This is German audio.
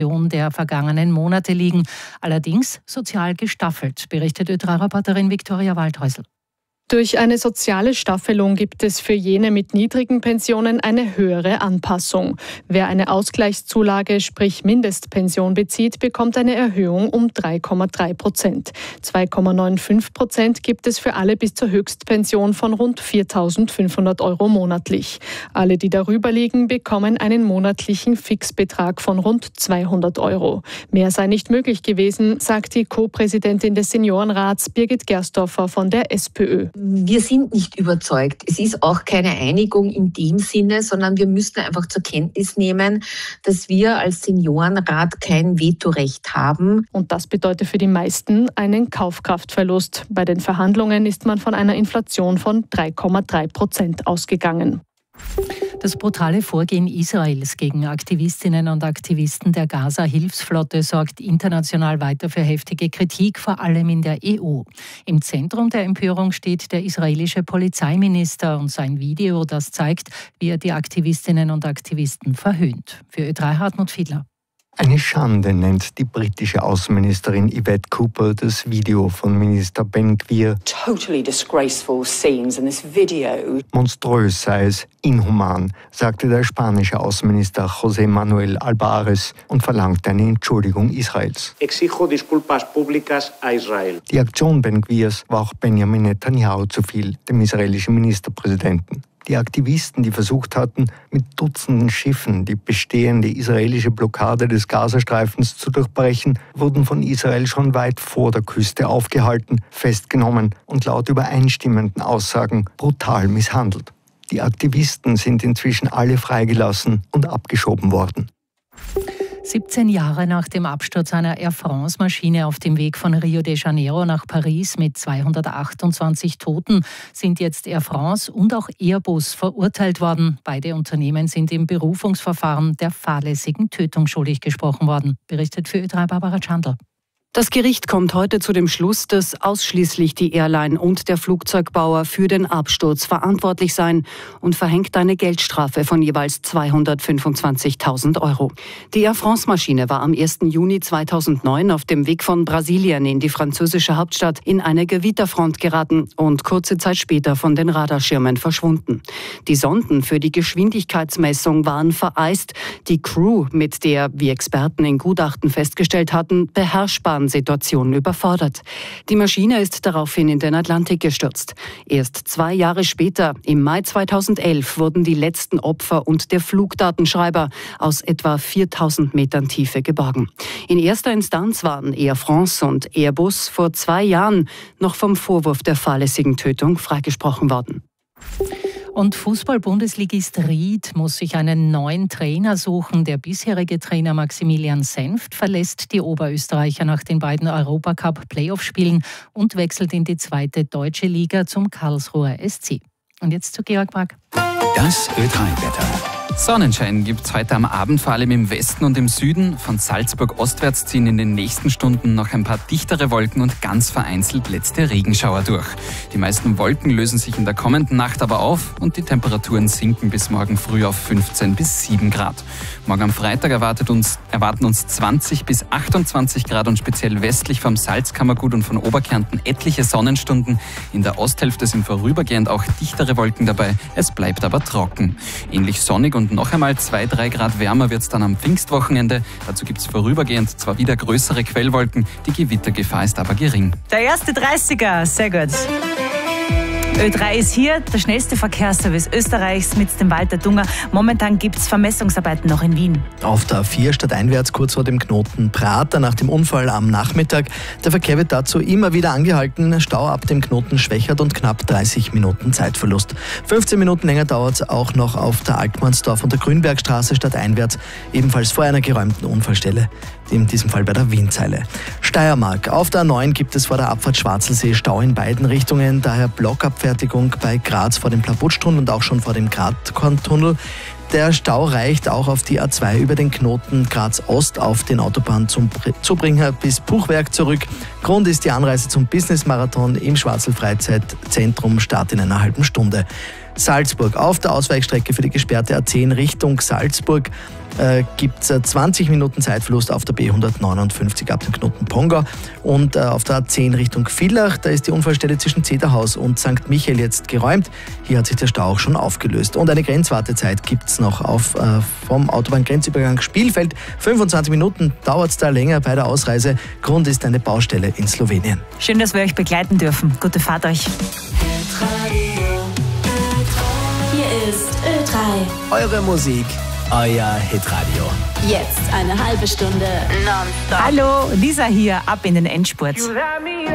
der vergangenen Monate liegen. Allerdings sozial gestaffelt, berichtet Ö3-Reporterin Viktoria Waldhäusl. Durch eine soziale Staffelung gibt es für jene mit niedrigen Pensionen eine höhere Anpassung. Wer eine Ausgleichszulage, sprich Mindestpension bezieht, bekommt eine Erhöhung um 3,3%. 2,95% gibt es für alle bis zur Höchstpension von rund 4.500 € monatlich. Alle, die darüber liegen, bekommen einen monatlichen Fixbetrag von rund 200 €. Mehr sei nicht möglich gewesen, sagt die Co-Präsidentin des Seniorenrats Birgit Gersdorfer von der SPÖ. Wir sind nicht überzeugt. Es ist auch keine Einigung in dem Sinne, sondern wir müssen einfach zur Kenntnis nehmen, dass wir als Seniorenrat kein Vetorecht haben. Und das bedeutet für die meisten einen Kaufkraftverlust. Bei den Verhandlungen ist man von einer Inflation von 3,3% ausgegangen. Das brutale Vorgehen Israels gegen Aktivistinnen und Aktivisten der Gaza-Hilfsflotte sorgt international weiter für heftige Kritik, vor allem in der EU. Im Zentrum der Empörung steht der israelische Polizeiminister und sein Video, das zeigt, wie er die Aktivistinnen und Aktivisten verhöhnt. Für Ö3 Hartmut Fiedler. Eine Schande nennt die britische Außenministerin Yvette Cooper das Video von Minister Ben Gvir. Totally disgraceful scenes in this video. Monströs sei es, inhuman, sagte der spanische Außenminister José Manuel Albares und verlangte eine Entschuldigung Israels. Exijo disculpas públicas a Israel. Die Aktion Ben Gvirs war auch Benjamin Netanyahu zu viel, dem israelischen Ministerpräsidenten. Die Aktivisten, die versucht hatten, mit Dutzenden Schiffen die bestehende israelische Blockade des Gazastreifens zu durchbrechen, wurden von Israel schon weit vor der Küste aufgehalten, festgenommen und laut übereinstimmenden Aussagen brutal misshandelt. Die Aktivisten sind inzwischen alle freigelassen und abgeschoben worden. 17 Jahre nach dem Absturz einer Air France-Maschine auf dem Weg von Rio de Janeiro nach Paris mit 228 Toten sind jetzt Air France und auch Airbus verurteilt worden. Beide Unternehmen sind im Berufungsverfahren der fahrlässigen Tötung schuldig gesprochen worden, berichtet für Ö3 Barbara Chandler. Das Gericht kommt heute zu dem Schluss, dass ausschließlich die Airline und der Flugzeugbauer für den Absturz verantwortlich seien und verhängt eine Geldstrafe von jeweils 225.000 €. Die Air France-Maschine war am 1. Juni 2009 auf dem Weg von Brasilien in die französische Hauptstadt in eine Gewitterfront geraten und kurze Zeit später von den Radarschirmen verschwunden. Die Sonden für die Geschwindigkeitsmessung waren vereist. Die Crew, mit der, wie Experten in Gutachten festgestellt hatten, beherrschbaren Situationen überfordert. Die Maschine ist daraufhin in den Atlantik gestürzt. Erst 2 Jahre später, im Mai 2011, wurden die letzten Opfer und der Flugdatenschreiber aus etwa 4.000 Metern Tiefe geborgen. In erster Instanz waren Air France und Airbus vor 2 Jahren noch vom Vorwurf der fahrlässigen Tötung freigesprochen worden. Und Fußball-Bundesligist Ried muss sich einen neuen Trainer suchen. Der bisherige Trainer Maximilian Senft verlässt die Oberösterreicher nach den beiden Europacup-Playoff-Spielen und wechselt in die 2. deutsche Liga zum Karlsruher SC. Und jetzt zu Georg Bragg. Das Ö3-Wetter. Sonnenschein gibt es heute am Abend vor allem im Westen und im Süden. Von Salzburg ostwärts ziehen in den nächsten Stunden noch ein paar dichtere Wolken und ganz vereinzelt letzte Regenschauer durch. Die meisten Wolken lösen sich in der kommenden Nacht aber auf und die Temperaturen sinken bis morgen früh auf 15 bis 7 Grad. Morgen am Freitag erwarten uns 20 bis 28 Grad und speziell westlich vom Salzkammergut und von Oberkärnten etliche Sonnenstunden. In der Osthälfte sind vorübergehend auch dichtere Wolken dabei. Es bleibt aber trocken. Ähnlich sonnig und noch einmal 2-3 Grad wärmer wird es dann am Pfingstwochenende. Dazu gibt es vorübergehend zwar wieder größere Quellwolken, die Gewittergefahr ist aber gering. Der erste 30er, sehr gut. Ö3 ist hier, der schnellste Verkehrsservice Österreichs mit dem Walter Dunger. Momentan gibt es Vermessungsarbeiten noch in Wien. Auf der A4 stadteinwärts kurz vor dem Knoten Prater nach dem Unfall am Nachmittag. Der Verkehr wird dazu immer wieder angehalten. Stau ab dem Knoten Schwächert und knapp 30 Minuten Zeitverlust. 15 Minuten länger dauert es auch noch auf der Altmannsdorf und der Grünbergstraße stadteinwärts, ebenfalls vor einer geräumten Unfallstelle. In diesem Fall bei der Wienzeile. Steiermark. Auf der A9 gibt es vor der Abfahrt Schwarzelsee Stau in beiden Richtungen, daher Blockabfertigung bei Graz vor dem Plabutschtunnel und auch schon vor dem Gratkorntunnel. Der Stau reicht auch auf die A2 über den Knoten Graz Ost auf den Autobahn zum Zubringer bis Buchwerk zurück. Grund ist die Anreise zum Business-Marathon im Schwarzl-Freizeitzentrum, Start in einer halben Stunde. Salzburg. Auf der Ausweichstrecke für die gesperrte A10 Richtung Salzburg gibt es 20 Minuten Zeitverlust auf der B159 ab dem Knoten Pongau. Und auf der A10 Richtung Villach, da ist die Unfallstelle zwischen Zederhaus und St. Michael jetzt geräumt. Hier hat sich der Stau auch schon aufgelöst. Und eine Grenzwartezeit gibt es noch vom Autobahngrenzübergang Spielfeld. 25 Minuten dauert es da länger bei der Ausreise. Grund ist eine Baustelle in Slowenien. Schön, dass wir euch begleiten dürfen. Gute Fahrt euch. Hier ist Ö3. Eure Musik, euer Hitradio. Jetzt eine halbe Stunde nonstop. Hallo, Lisa hier, ab in den Endspurt.